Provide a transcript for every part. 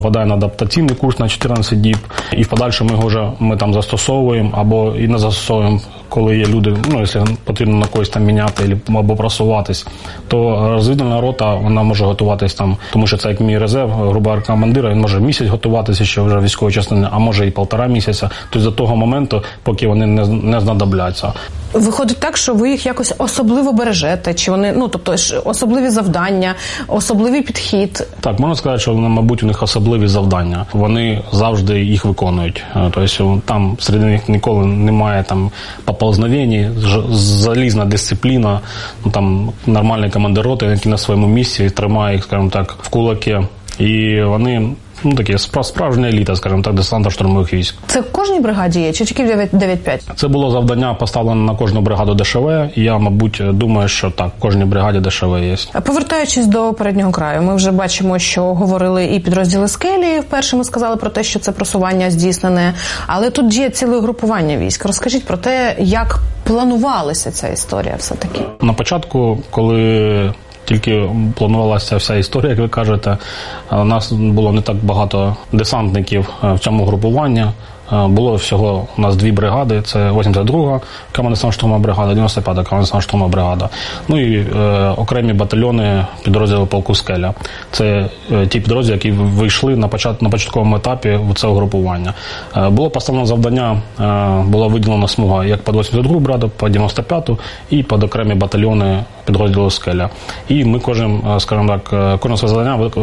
Попадає на адаптаційний курс на 14 діб, і в подальшому ми там застосовуємо або і не застосовуємо, коли є люди, якщо потрібно на когось там міняти або просуватись, то розвідувальна рота, вона може готуватись там, тому що це як мій резерв, грубо говоря, командира, він може місяць готуватися ще вже військової частини, а може і 1,5 місяця, тобто до того моменту, поки вони не знадобляться. Виходить так, що ви їх якось особливо бережете, чи вони, тобто особливі завдання, особливий підхід? Так, можна сказати, що, мабуть, у них особливі завдання. Вони завжди їх виконують. Тобто там серед них ніколи немає там поползновень, залізна дисципліна, там нормальний командир роти, який на своєму місці тримає їх, скажімо так, в кулаки. І вони такі справжня еліта, скажімо так, десантно-штурмових військ. Це в кожній бригаді є, чи тільки в 9-5? Це було завдання поставлено на кожну бригаду ДШВ, і я, мабуть, думаю, що так, в кожній бригаді ДШВ є. Повертаючись до переднього краю, ми вже бачимо, що говорили і підрозділи «Скелі», вперше ми сказали про те, що це просування здійснене, але тут є ціле угрупування військ. Розкажіть про те, як планувалася ця історія все-таки. На початку, коли тільки планувалася вся історія, як ви кажете, у нас було не так багато десантників в цьому групуванні. Було всього у нас 2 бригади, це 82-га командна штурмова бригада, 95-та командна штурмова бригада. І окремі батальйони підрозділу полку «Скеля». Це ті підрозділи, які вийшли на початковому етапі в це угрупування. Було поставлено завдання, була виділена смуга як під 82-гу бригаду, під 95-ту і під окремі батальйони підрозділу «Скеля». І ми кожне своє завдання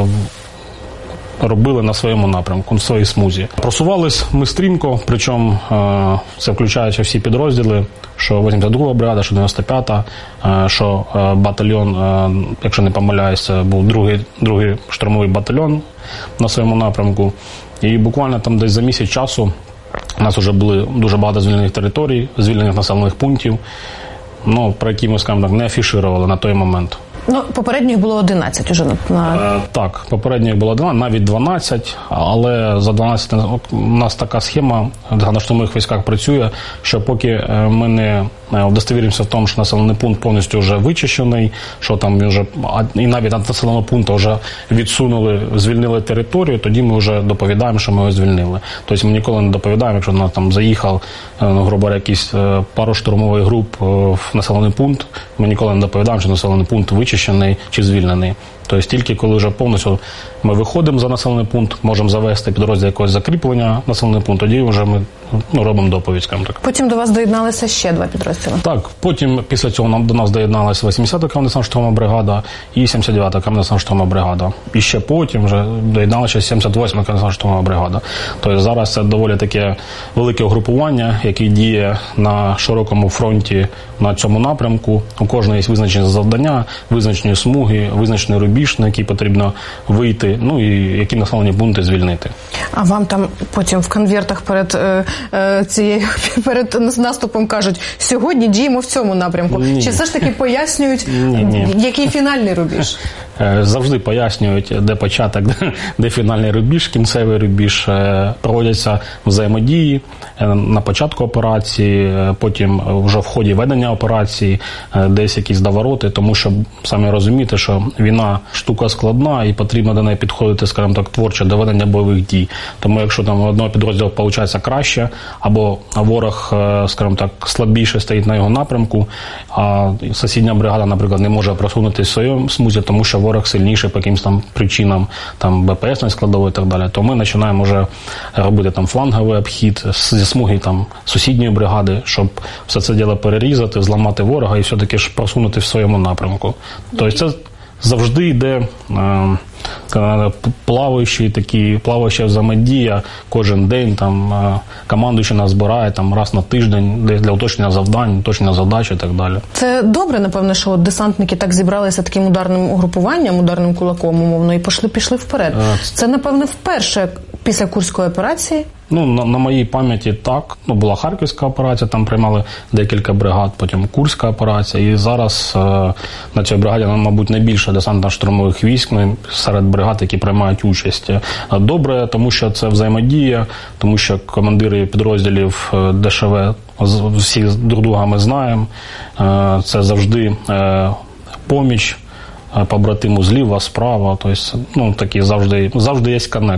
робили на своєму напрямку, на своїй смузі. Просувались ми стрімко, причому це включаючи всі підрозділи, що 82-га бригада, що 95-та, що батальйон, якщо не помиляюся, був другий штурмовий батальйон на своєму напрямку. І буквально там десь за місяць часу у нас вже були дуже багато звільнених територій, звільнених населених пунктів, про які ми, скажімо так, не афішували на той момент. Попередніх було 11 уже. Так, попередніх було 12, навіть 12, але за 12 у нас така схема на штурмових військах працює, що поки ми не удостовіримося в тому, що населений пункт повністю вже вичищений, що там він вже, і навіть від населеного пункту вже звільнили територію, тоді ми вже доповідаємо, що ми його звільнили. Тобто ми ніколи не доповідаємо, якщо нас там заїхав, грубо говоря, якийсь пару штурмових груп в населений пункт, ми ніколи не доповідаємо, що населений пункт вичищений чи звільнений. Тобто тільки коли вже повністю ми виходимо за населений пункт, можемо завести підрозділ якогось закріплення населений пункт, тоді вже ми робимо доповідь, скажімо так. Потім до вас доєдналися ще 2 підрозділи? Так, потім після цього до нас доєдналася 80-та командна штурмова бригада і 79-та командна штурмова бригада. І ще потім вже доєдналася 78-та командна штурмова бригада. Тобто зараз це доволі таке велике угрупування, яке діє на широкому фронті на цьому напрямку. У кожного є визначені завдання, визначені смуги, визначений рубіж, на який потрібно вийти, і які населені пункти звільнити. А вам там потім в конвертах перед наступом кажуть, сьогодні діємо в цьому напрямку? Ні. Чи все ж таки пояснюють, який фінальний рубіж? Завжди пояснюють, де початок, де фінальний рубіж, кінцевий рубіж. Проводяться взаємодії на початку операції, потім вже в ході ведення операції, десь якісь довороти, тому що, самі розумієте, що війна штука складна і потрібно до неї підходити, скажімо так, творчо до ведення бойових дій. Тому якщо там у одного підрозділу виходить краще, або ворог, скажімо так, слабіше стоїть на його напрямку, а сусідня бригада, наприклад, не може просунутися в своєму смузі, тому що ворог сильніший по якимось там причинам, там БПС складової і так далі, то ми починаємо вже робити там фланговий обхід зі смуги там сусідньої бригади, щоб все це діло перерізати, зламати ворога і все-таки ж просунути в своєму напрямку. Тобто це завжди йде плаваюча взаємодія кожен день, там командуючий нас збирає там раз на тиждень для уточнення завдань, уточнення задач і так далі. Це добре, напевно, що десантники так зібралися таким ударним угрупуванням, ударним кулаком, умовно, і пішли вперед. Це, напевно, вперше після Курської операції? На моїй пам'яті так. Була Харківська операція, там приймали декілька бригад, потім Курська операція. І зараз на цій бригаді, мабуть, найбільше десантно-штурмових військ серед бригад, які приймають участь. Добре, тому що це взаємодія, тому що командири підрозділів ДШВ всі друг друга ми знаємо. Це завжди поміч побратиму зліва, справа. Тобто, такі завжди є коннект.